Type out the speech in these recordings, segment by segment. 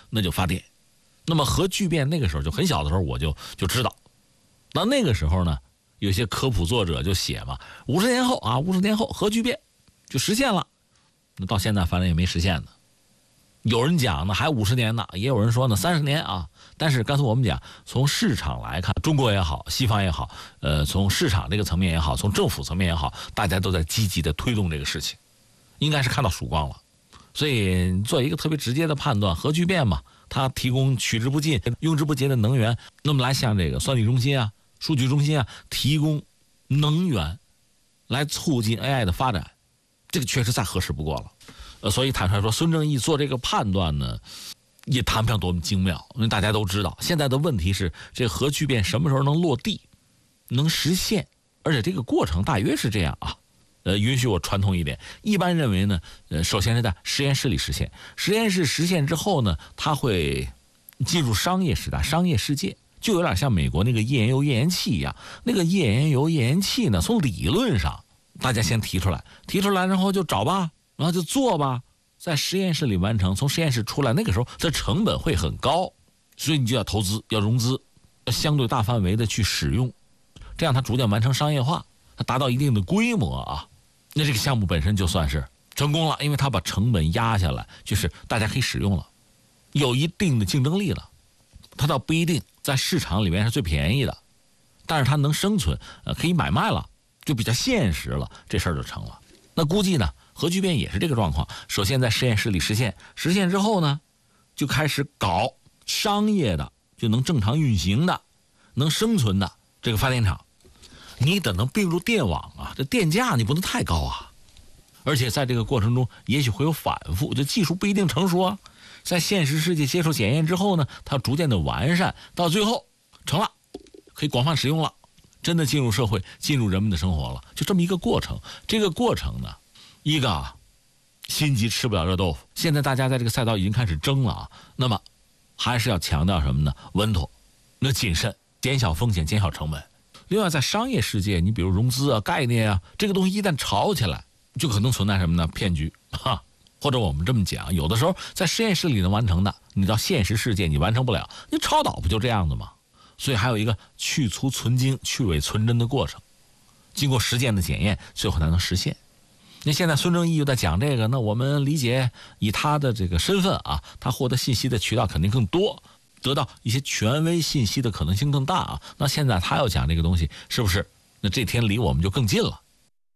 那就发电。那么核聚变那个时候就很小的时候我就知道，那个时候呢，有些科普作者就写嘛，50年后啊，50年后核聚变就实现了。那到现在反正也没实现呢。有人讲呢还50年呢，也有人说呢30年啊。但是刚才我们讲，从市场来看，中国也好，西方也好，从市场这个层面也好，从政府层面也好，大家都在积极的推动这个事情，应该是看到曙光了。所以做一个特别直接的判断，核聚变嘛，它提供取之不尽、用之不竭的能源，那么来向这个算力中心啊、数据中心啊提供能源，来促进 AI 的发展，这个确实再合适不过了。所以坦率说，孙正义做这个判断呢，也谈不上多么精妙，因为大家都知道，现在的问题是这个核聚变什么时候能落地，能实现，而且这个过程大约是这样啊。允许我传统一点，一般认为呢，首先是在实验室里实现，实验室实现之后呢，它会进入商业时代、商业世界，就有点像美国那个页岩油页岩气一样。那个页岩油页岩气呢，从理论上大家先提出来，然后就找吧，然后就做吧，在实验室里完成，从实验室出来，那个时候这成本会很高，所以你就要投资，要融资，要相对大范围的去使用，这样它逐渐完成商业化，它达到一定的规模啊。那这个项目本身就算是成功了，因为它把成本压下来，就是大家可以使用了，有一定的竞争力了。它倒不一定在市场里面是最便宜的，但是它能生存，可以买卖了，就比较现实了，这事儿就成了。那估计呢，核聚变也是这个状况。首先在实验室里实现，实现之后呢，就开始搞商业的，就能正常运行的、能生存的这个发电厂。你得能并入电网啊，这电价你不能太高啊，而且在这个过程中也许会有反复，这技术不一定成熟啊。在现实世界接受检验之后呢，它逐渐的完善，到最后成了，可以广泛使用了，真的进入社会，进入人们的生活了，就这么一个过程。这个过程呢，一个心急吃不了热豆腐，现在大家在这个赛道已经开始争了啊，那么还是要强调什么呢？稳妥，那谨慎，减小风险，减小成本。另外在商业世界，你比如融资啊、概念啊，这个东西一旦炒起来，就可能存在什么呢？骗局哈，或者我们这么讲，有的时候在实验室里能完成的，你到现实世界你完成不了，你超导不就这样子吗？所以还有一个去粗存精、去伪存真的过程，经过实践的检验，最后才能实现。那现在孙正义又在讲这个，那我们理解以他的这个身份啊，他获得信息的渠道肯定更多，得到一些权威信息的可能性更大啊。那现在他要讲这个东西，是不是那这天离我们就更近了？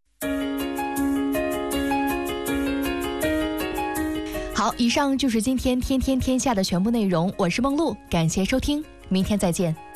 好，以上就是今天天天天下的全部内容，我是梦露，感谢收听，明天再见。